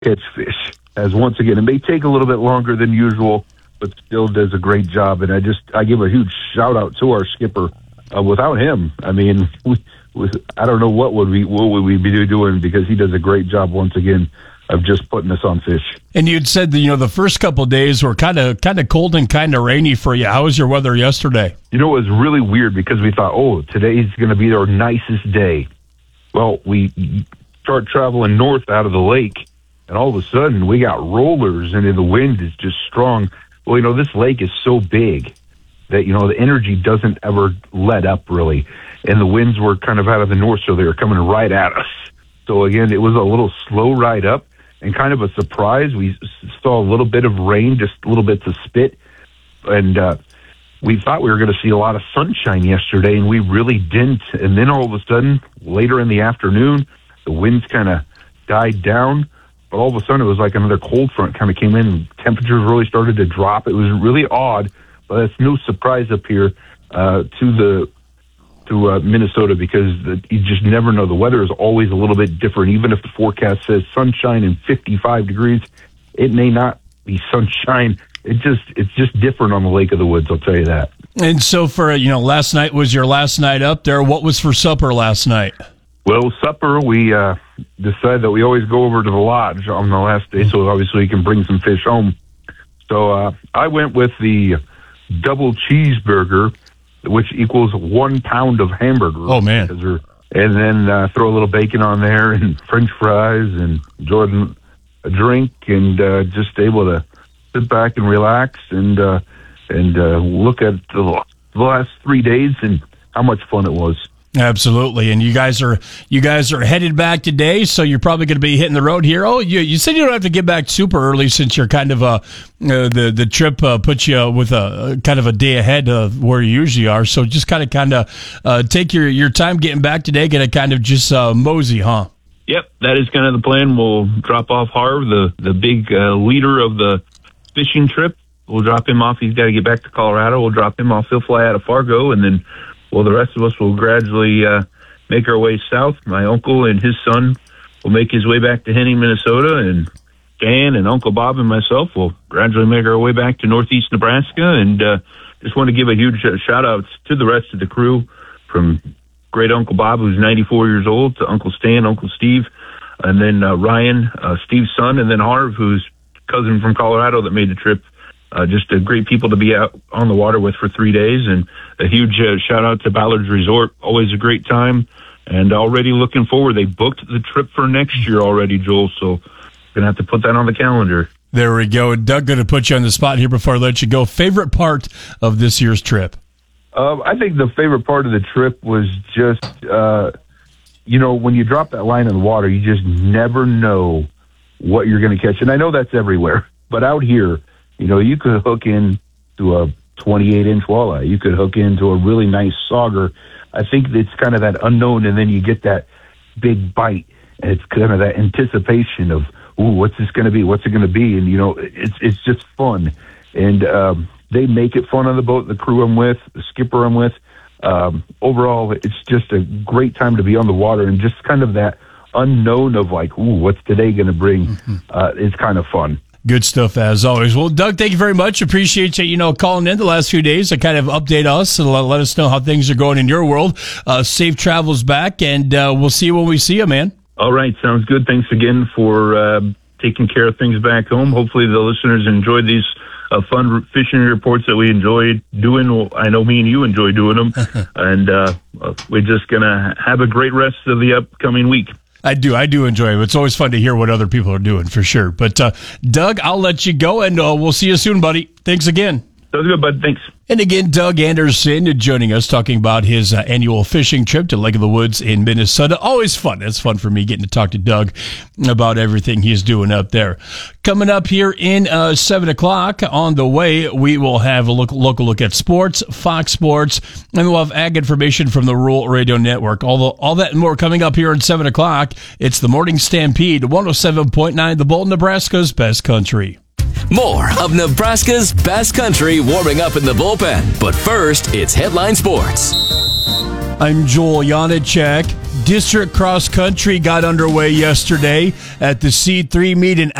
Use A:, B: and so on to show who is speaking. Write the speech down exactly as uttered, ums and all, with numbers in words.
A: catch fish. As once again, it may take a little bit longer than usual, but still does a great job. And I just I give a huge shout out to our skipper. Uh, without him, I mean, we, we, I don't know what would we what would we be doing, because he does a great job once again of just putting us on fish.
B: And you'd said that, you know, the first couple of days were kind of kind of cold and kind of rainy for you. How was your weather yesterday?
A: You know, it was really weird because we thought, oh, today's going to be our nicest day. Well, we start traveling north out of the lake, and all of a sudden we got rollers, and the wind is just strong. Well, you know, this lake is so big that, you know, the energy doesn't ever let up, really. And the winds were kind of out of the north, so they were coming right at us. So, again, it was a little slow ride up and kind of a surprise. We saw a little bit of rain, just little bits of spit. And uh, we thought we were going to see a lot of sunshine yesterday, and we really didn't. And then all of a sudden, later in the afternoon, the winds kind of died down. But all of a sudden, it was like another cold front kind of came in, and temperatures really started to drop. It was really odd. But it's no surprise up here uh, to the to uh, Minnesota, because the, you just never know. The weather is always a little bit different. Even if the forecast says sunshine and fifty-five degrees, it may not be sunshine. It just it's just different on the Lake of the Woods. I'll tell you that.
B: And so, for you know, last night was your last night up there. What was for supper last night?
A: Well, supper, we uh, decided that we always go over to the lodge on the last day, so obviously you can bring some fish home. So uh, I went with the double cheeseburger, which equals one pound of hamburger.
B: Oh, man.
A: And then uh, throw a little bacon on there and French fries and Jordan a drink, and uh, just able to sit back and relax and uh, and uh, look at the last three days and how much fun it was.
B: Absolutely. And you guys are you guys are headed back today, so you're probably going to be hitting the road here. Oh, you you said you don't have to get back super early, since you're kind of uh, uh the the trip uh, puts you with a uh, kind of a day ahead of where you usually are. So just kind of kind of uh, take your, your time getting back today. Going to kind of just uh, mosey, huh?
C: Yep, that is kind of the plan. We'll drop off Harv, the the big uh, leader of the fishing trip. We'll drop him off. He's got to get back to Colorado. We'll drop him off. He'll fly out of Fargo, and then. Well, the rest of us will gradually uh, make our way south. My uncle and his son will make his way back to Henning, Minnesota, and Dan and Uncle Bob and myself will gradually make our way back to northeast Nebraska. And uh, just want to give a huge uh, shout-out to the rest of the crew, from great Uncle Bob, who's ninety-four years old, to Uncle Stan, Uncle Steve, and then uh, Ryan, uh, Steve's son, and then Harv, who's cousin from Colorado that made the trip. Uh, just a great people to be out on the water with for three days. And a huge uh, shout out to Ballard's Resort. Always a great time, and already looking forward. They booked the trip for next year already, Joel, so going to have to put that on the calendar.
B: There we go. Doug, going to put you on the spot here before I let you go. Favorite part of this year's trip?
A: Um, I think the favorite part of the trip was just, uh, you know, when you drop that line in the water, you just never know what you're going to catch. And I know that's everywhere, but out here, you know, you could hook into a twenty-eight inch walleye. You could hook into a really nice sauger. I think it's kind of that unknown, and then you get that big bite, and it's kind of that anticipation of, ooh, what's this going to be? What's it going to be? And, you know, it's it's just fun. And um, they make it fun on the boat, the crew I'm with, the skipper I'm with. Um, overall, it's just a great time to be on the water, and just kind of that unknown of like, ooh, what's today going to bring? Mm-hmm. Uh, it's kind of fun.
B: Good stuff, as always. Well, Doug, thank you very much. Appreciate you, you know, calling in the last few days to kind of update us and let, let us know how things are going in your world. Uh, safe travels back, and uh, we'll see you when we see you, man.
C: All right, sounds good. Thanks again for uh, taking care of things back home. Hopefully the listeners enjoyed these uh, fun fishing reports that we enjoyed doing. Well, I know me and you enjoy doing them, and uh, we're just going to have a great rest of the upcoming week.
B: I do. I do enjoy it. It's always fun to hear what other people are doing, for sure. But, uh, Doug, I'll let you go, and uh, we'll see you soon, buddy. Thanks again.
C: Sounds good, bud. Thanks.
B: And again, Doug Anderson joining us, talking about his uh, annual fishing trip to Lake of the Woods in Minnesota. Always fun. It's fun for me getting to talk to Doug about everything he's doing up there. Coming up here in uh, seven o'clock on the way, we will have a look, local look at sports, Fox Sports, and we'll have ag information from the Rural Radio Network. Although all that and more coming up here at seven o'clock. It's the Morning Stampede, one oh seven point nine, the Bolton, Nebraska's best country.
D: More of Nebraska's best country warming up in the bullpen. But first, it's Headline Sports.
B: I'm Joel Janacek. District Cross Country got underway yesterday at the C three meet in